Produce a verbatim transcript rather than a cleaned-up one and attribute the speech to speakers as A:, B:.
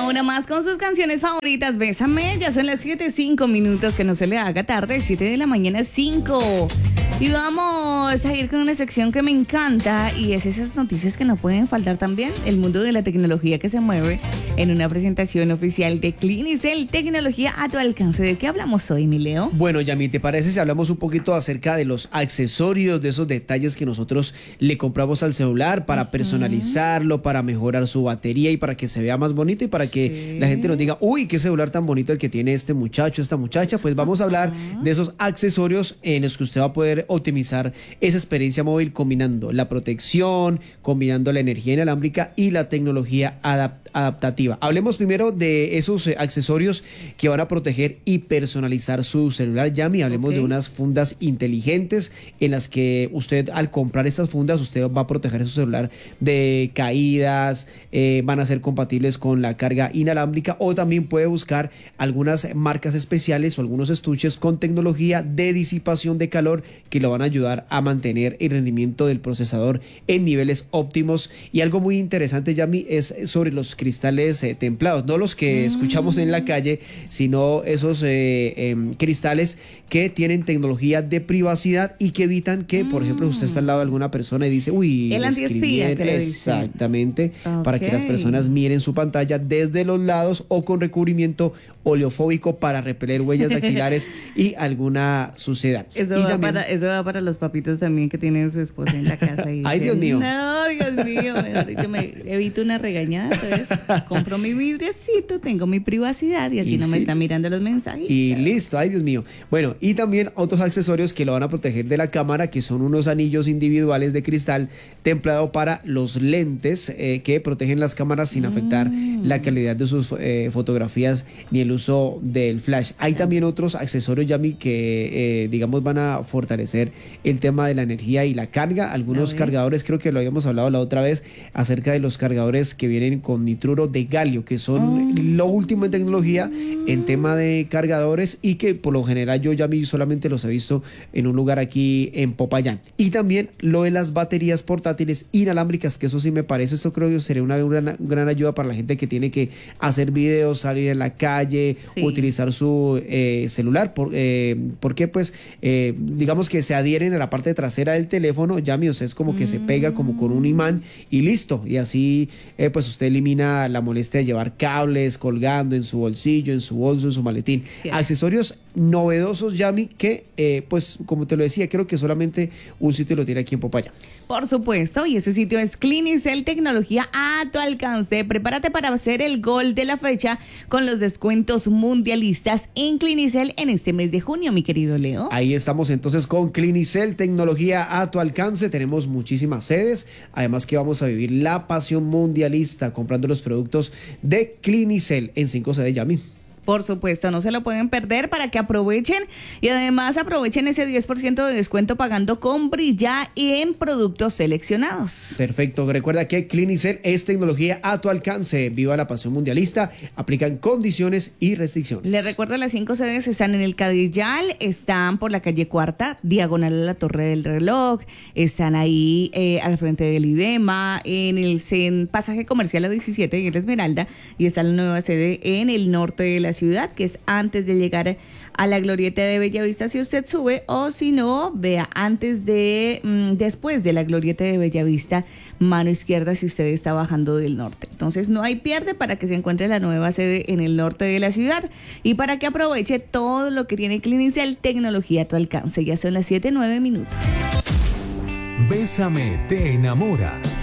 A: hora más con sus canciones favoritas. Bésame, ya son las siete, cinco minutos, que no se le haga tarde, siete de la mañana, cinco. Y vamos a ir con una sección que me encanta y es esas noticias que no pueden faltar también. El mundo de la tecnología que se mueve en una presentación oficial de Clinicel, tecnología a tu alcance. ¿De qué hablamos hoy, mi Leo?
B: Bueno, Yami, ¿te parece si hablamos un poquito acerca de los accesorios, de esos detalles que nosotros le compramos al celular para uh-huh. personalizarlo, para mejorar su batería y para que se vea más bonito y para que sí. la gente nos diga, uy, qué celular tan bonito el que tiene este muchacho, esta muchacha? Pues vamos a hablar uh-huh. de esos accesorios en los que usted va a poder optimizar esa experiencia móvil combinando la protección, combinando la energía inalámbrica y la tecnología adap- adaptativa. Hablemos primero de esos eh, accesorios que van a proteger y personalizar su celular, Yami. Hablemos okay. de unas fundas inteligentes en las que usted, al comprar estas fundas, usted va a proteger su celular de caídas, eh, van a ser compatibles con la carga inalámbrica, o también puede buscar algunas marcas especiales o algunos estuches con tecnología de disipación de calor que lo van a ayudar a mantener el rendimiento del procesador en niveles óptimos. Y algo muy interesante, Yami, es sobre los cristales eh, templados, no los que mm. escuchamos en la calle, sino esos eh, eh, cristales que tienen tecnología de privacidad y que evitan que, mm. por ejemplo, usted está al lado de alguna persona y dice, uy,
A: el antiespía,
B: exactamente,
A: okay.
B: para que las personas miren su pantalla desde los lados o con recubrimiento oleofóbico para repeler huellas dactilares y alguna suciedad.
A: Eso,
B: y
A: va,
B: también,
A: para, eso va para los papitos también que tienen su esposa en la casa. Y
B: ay,
A: dicen,
B: Dios mío.
A: No, Dios mío, yo me evito una regañada, entonces compro mi vidriecito, tengo mi privacidad y así y no sí. me están mirando los mensajes.
B: Y listo, ay, Dios mío. Bueno, y también otros accesorios que lo van a proteger de la cámara, que son unos anillos individuales de cristal templado para los lentes eh, que protegen las cámaras sin afectar mm. la calidad de sus eh, fotografías ni el uso del flash. Hay también otros accesorios, Yami, que eh, digamos van a fortalecer el tema de la energía y la carga. Algunos cargadores, creo que lo habíamos hablado la otra vez, acerca de los cargadores que vienen con nitruro de galio, que son oh. lo último en tecnología en tema de cargadores y que por lo general yo, Yami, solamente los he visto en un lugar aquí en Popayán. Y también lo de las baterías portátiles inalámbricas, que eso sí me parece, eso creo que sería una gran, gran ayuda para la gente que tiene que hacer videos, salir en la calle, sí. utilizar su eh, celular. Por, eh, porque pues eh, digamos que se adhieren a la parte trasera del teléfono, Yami, o sea, es como mm. que se pega como con un imán y listo. Y así eh, pues usted elimina la molestia de llevar cables colgando en su bolsillo, en su bolso, en su maletín. Sí. Accesorios novedosos, Yami, que eh, pues como te lo decía, creo que solamente un sitio lo tiene aquí en Popayán.
A: Por supuesto, y ese sitio es Clinicel, tecnología a tu alcance. Prepárate para hacer el gol de la fecha con los descuentos mundialistas en Clinicel en este mes de junio, mi querido Leo.
B: Ahí estamos entonces con Clinicel, tecnología a tu alcance. Tenemos muchísimas sedes, además que vamos a vivir la pasión mundialista comprando los productos de Clinicel en cinco sedes, Yami.
A: Por supuesto, no se lo pueden perder para que aprovechen y además aprovechen ese diez por ciento de descuento pagando con Brilla y en productos seleccionados.
B: Perfecto, recuerda que Clinicel es tecnología a tu alcance. Viva la pasión mundialista, aplican condiciones y restricciones.
A: Les recuerdo, las cinco sedes están en el Cadillal, están por la calle Cuarta, diagonal a la Torre del Reloj, están ahí eh, al frente del IDEMA, en el en pasaje comercial a diecisiete en el Esmeralda, y está la nueva sede en el norte de la ciudad, que es antes de llegar a la glorieta de Bellavista si usted sube, o si no, vea antes de, mmm, después de la glorieta de Bellavista, mano izquierda si usted está bajando del norte. Entonces no hay pierde para que se encuentre la nueva sede en el norte de la ciudad y para que aproveche todo lo que tiene Clinicel, tecnología a tu alcance. Ya son las siete, nueve minutos.
C: Bésame te enamora.